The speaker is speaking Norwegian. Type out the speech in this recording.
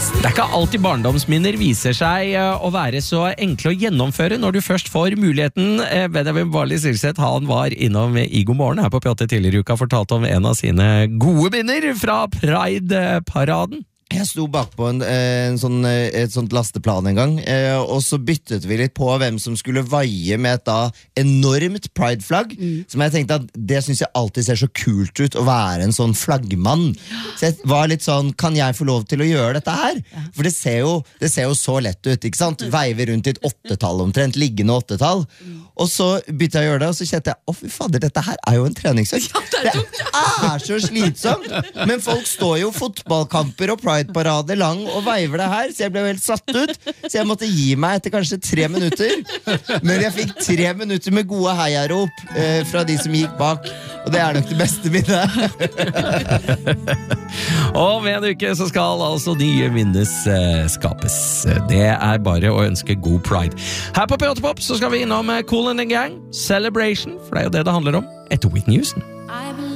Det ikke alltid barndomsminner viser seg å være så enkle å gjennomføre når du først får muligheten. Benjamin Barley Silseth, han var innom I God Morgen her på P8 tidligere i uka, fortalte om en av sine gode minner fra Pride-paraden. Jeg sto bak på et sånt lasteplan en gang, og så byttet vi litt på hvem som skulle vaie med et da enormt Pride-flagg, som jeg tenkte at det synes jeg alltid ser så kult ut å være en sånn flaggmann. Så jeg var litt sånn, kan jeg få lov til å gjøre dette her? For det ser jo så lett ut, ikke sant? Veiver rundt I et 8-tall omtrent, liggende 8-tall. Og så bytte jeg å gjøre det, og så kjente jeg, fy fader, dette her jo en treningsøkt. Det så slitsomt, men folk står jo fotballkamper og Pride-parade lang og veiver det her, så jeg ble jo helt satt ut, så jeg måtte gi meg etter kanskje 3 minutter. Men jeg fikk 3 minutter med gode heiarop fra de som gikk bak, og det nok det beste minnet. Og med en uke så skal altså nye minnes skapes. Det bare å ønske god Pride. Her på P8 Pop så skal vi innom Kool and the Gang, Celebration, for det jo det handler om etter Whitney Houston.